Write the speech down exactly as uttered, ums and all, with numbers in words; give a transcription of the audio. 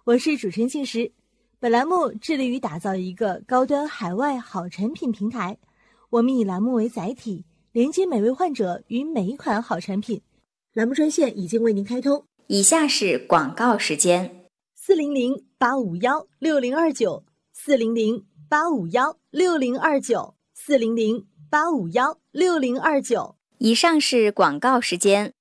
我是主持人庆石。本栏目致力于打造一个高端海外好产品平台，我们以栏目为载体，连接每位患者与每一款好产品。栏目专线已经为您开通， 以下是广告时间： 四零零八五幺六零二九，四零零八五幺六零二九，四零零八五幺六零二九。 以上是广告时间。